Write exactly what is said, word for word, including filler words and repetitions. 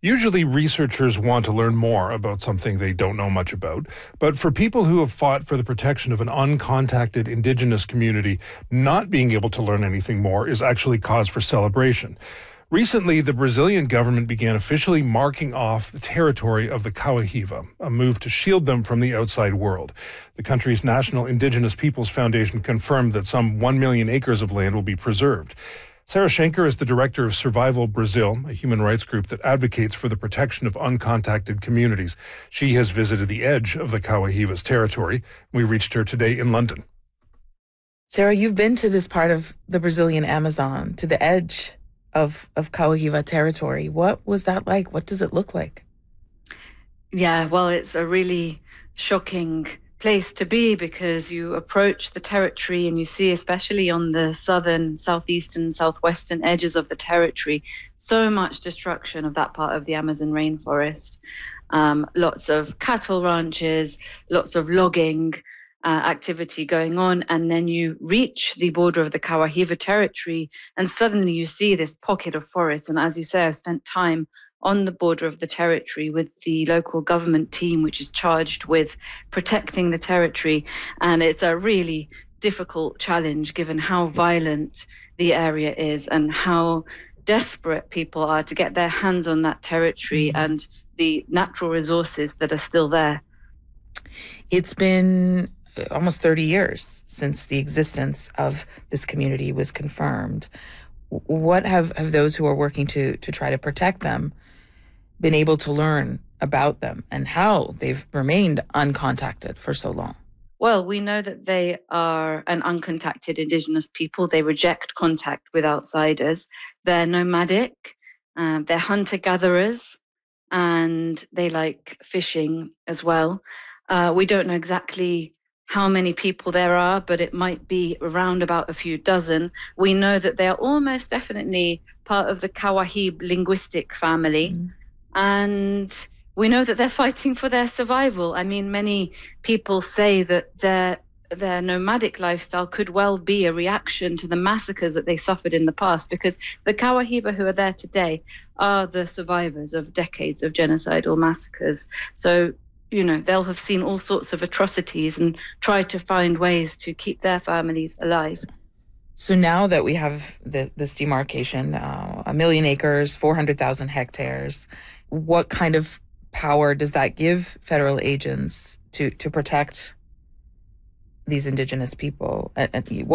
Usually, researchers want to learn more about something they don't know much about. But for people who have fought for the protection of an uncontacted Indigenous community, not being able to learn anything more is actually cause for celebration. Recently, the Brazilian government began officially marking off the territory of the Cauahiva, a move to shield them from the outside world. The country's National Indigenous Peoples Foundation confirmed that some one million acres of land will be preserved. Sarah Schenker is the director of Survival Brazil, a human rights group that advocates for the protection of uncontacted communities. She has visited the edge of the Cauahiva's territory. We reached her today in London. Sarah, you've been to this part of the Brazilian Amazon, to the edge of, of Cauahiva territory. What was that like? What does it look like? Yeah, well, it's a really shocking place to be because you approach the territory and you see, especially on the southern, southeastern, southwestern edges of the territory, so much destruction of that part of the Amazon rainforest. Um, lots of cattle ranches, lots of logging uh, activity going on. And then you reach the border of the Cauahiva territory and suddenly you see this pocket of forest. And as you say, I've spent time on the border of the territory with the local government team, which is charged with protecting the territory. And it's a really difficult challenge given how violent the area is and how desperate people are to get their hands on that territory mm-hmm. and the natural resources that are still there. It's been almost thirty years since the existence of this community was confirmed. What have, have those who are working to to try to protect them been able to learn about them and how they've remained uncontacted for so long? Well, we know that they are an uncontacted Indigenous people. They reject contact with outsiders. They're nomadic, uh, they're hunter-gatherers, and they like fishing as well. Uh, we don't know exactly how many people there are, but it might be around about a few dozen. We know that they are almost definitely part of the Cauahib linguistic family. Mm. And we know that they're fighting for their survival. I mean, many people say that their their nomadic lifestyle could well be a reaction to the massacres that they suffered in the past, because the Cauahiva who are there today are the survivors of decades of genocidal massacres. So, you know, they'll have seen all sorts of atrocities and tried to find ways to keep their families alive. So now that we have the, this demarcation, uh, a million acres, four hundred thousand hectares, what kind of power does that give federal agents to, to protect these Indigenous people? And, and